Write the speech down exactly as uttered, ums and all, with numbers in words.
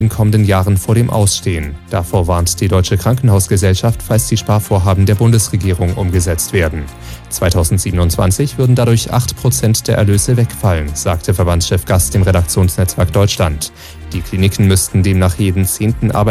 in kommenden Jahren vor dem Ausstehen. Davor warnt die Deutsche Krankenhausgesellschaft, falls die Sparvorhaben der Bundesregierung umgesetzt werden. zweitausendsiebenundzwanzig würden dadurch acht Prozent der Erlöse wegfallen, sagte Verbandschef Gast dem Redaktionsnetzwerk Deutschland. Die Kliniken müssten demnach jeden zehnten Arbeitsplatz